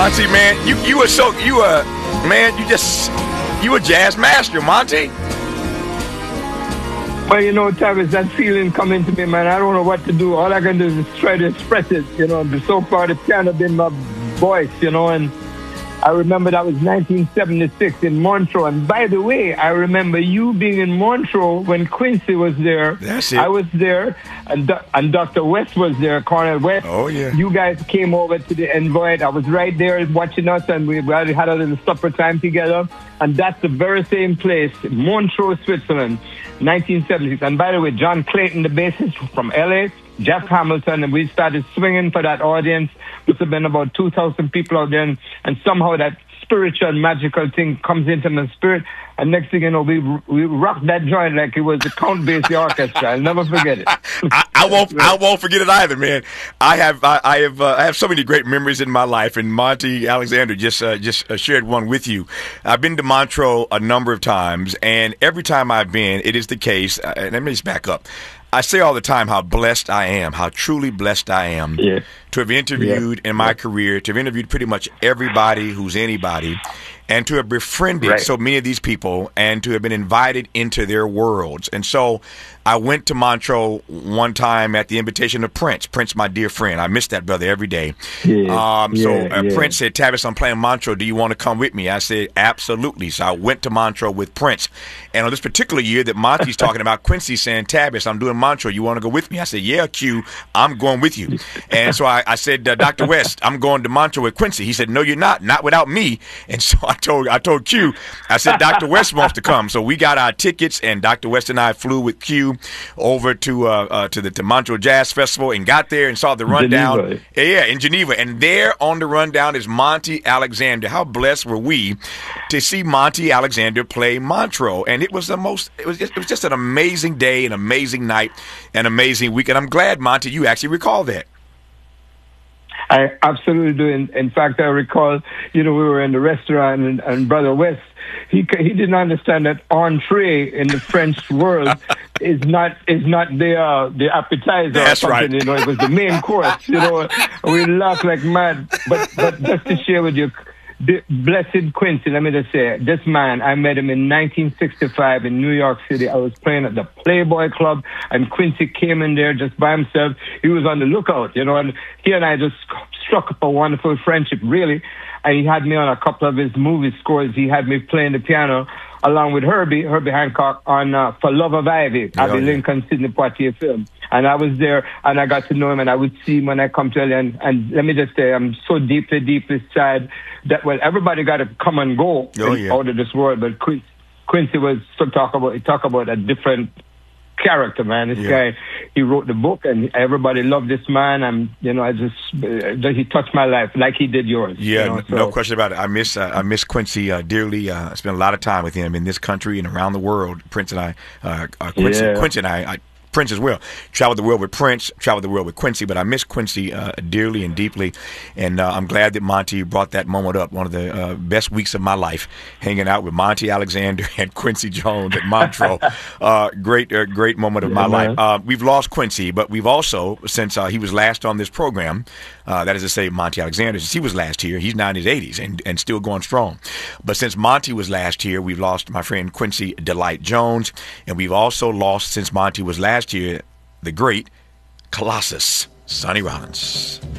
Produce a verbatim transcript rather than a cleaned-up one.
Monty, man, you you were so you were man, you just you a jazz master, Monty. Well, you know, Travis, that feeling coming to me, man. I don't know what to do. All I can do is try to express it. You know, so far the piano been my voice, you know, and I remember that was nineteen seventy-six in Montreux. And by the way, I remember you being in Montreux when Quincy was there. That's it. I was there, and, and Doctor West was there, Cornel West. Oh, yeah. You guys came over to the Envoy. I was right there watching us, and we had a little supper time together. And that's the very same place, Montreux, Switzerland, nineteen seventy-six. And by the way, John Clayton, the bassist from L A, Jeff Hamilton, and we started swinging for that audience. Must have been about two thousand people out there, and, and somehow that spiritual, magical thing comes into my spirit. And next thing you know, we we rocked that joint like it was the Count Basie Orchestra. I'll never forget it. I, I won't. I won't forget it either, man. I have. I, I have. Uh, I have so many great memories in my life, and Monty Alexander just uh, just uh, shared one with you. I've been to Montreux a number of times, and every time I've been, it is the case. Uh, and let me just back up. I say all the time how blessed I am, how truly blessed I am yeah. to have interviewed yeah. in my yeah. career, to have interviewed pretty much everybody who's anybody, and to have befriended right. so many of these people and to have been invited into their worlds. And so I went to Montreux one time at the invitation of Prince. Prince, my dear friend. I miss that brother every day. Yeah, um, so yeah, uh, yeah. Prince said, Tavis, I'm playing Montreux. Do you want to come with me? I said, absolutely. So I went to Montreux with Prince. And on this particular year that Monty's talking about, Quincy saying, Tavis, I'm doing Montreux. You want to go with me? I said, yeah, Q, I'm going with you. And so I, I said, uh, Doctor West, I'm going to Montreux with Quincy. He said, no, you're not. Not without me. And so I told I told Q, I said, Doctor West wants to come. So we got our tickets, and Doctor West and I flew with Q over to uh, uh, to the to Montreux Jazz Festival and got there and saw the rundown. Geneva. Yeah, in Geneva. And there on the rundown is Monty Alexander. How blessed were we to see Monty Alexander play Montreux? And it was the most, it was just, it was just an amazing day, an amazing night, an amazing week. And I'm glad, Monty, you actually recall that. I absolutely do. In, in fact, I recall, you know, we were in the restaurant, and, and Brother West, he he didn't understand that entree in the French world is not is not the uh, the appetizer. That's or something, right. You know, it was the main course. You know, we laughed like mad. But but just to share with you, the blessed Quincy, let me just say, this man, I met him in nineteen sixty-five in New York City. I was playing at the Playboy Club, and Quincy came in there just by himself. He was on the lookout, you know, and he and I just struck up a wonderful friendship, really. And he had me on a couple of his movie scores. He had me playing the piano along with Herbie, Herbie Hancock, on uh, For Love of Ivy, Oh, Abbey yeah. Lincoln, Sidney Poitier film. And I was there, and I got to know him, and I would see him when I come to L A. And, and let me just say, I'm so deeply, deeply sad that, well, everybody got to come and go Oh, in, yeah. out of this world. But Quincy, Quincy was so talk about, he talk about a different character, man. This Yeah. guy, he wrote the book, and everybody loved this man. And, you know, I just, uh, he touched my life like he did yours. Yeah, you know, n- so. no question about it. I miss uh, I miss Quincy uh, dearly. Uh, I spent a lot of time with him in this country and around the world. Prince and I, uh, uh, Quincy, Yeah. Quincy and I, I, Prince as well. Traveled the world with Prince, traveled the world with Quincy, but I miss Quincy uh, dearly and deeply. And uh, I'm glad that Monty brought that moment up. One of the uh, best weeks of my life, hanging out with Monty Alexander and Quincy Jones at Montreux. uh, great, uh, great moment of Yeah, my man. life. Uh, we've lost Quincy, but we've also, since uh, he was last on this program, uh, that is to say, Monty Alexander, since he was last here, he's now in his eighties and, and still going strong. But since Monty was last here, we've lost my friend Quincy Delight Jones, and we've also lost, since Monty was last here, the great Colossus, Sonny Rollins.